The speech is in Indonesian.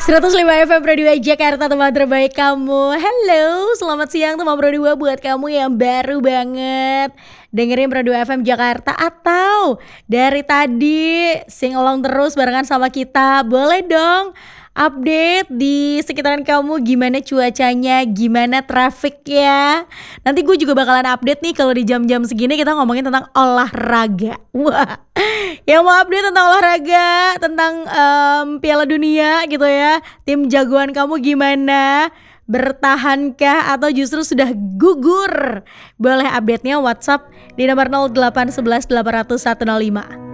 105 FM Pro 2 Jakarta, teman terbaik kamu. Hello, selamat siang teman Pro 2 buat kamu yang baru banget dengerin Pro 2 FM Jakarta atau dari tadi sing along terus barengan sama kita. Boleh dong update di sekitaran kamu, gimana cuacanya, gimana traffic ya. Nanti gue juga bakalan update nih kalau di jam-jam segini kita ngomongin tentang olahraga. Wah, yang mau update tentang olahraga, tentang Piala Dunia gitu ya. Tim jagoan kamu gimana? Bertahankah atau justru sudah gugur? Boleh update-nya WhatsApp di nomor 0811 800 105.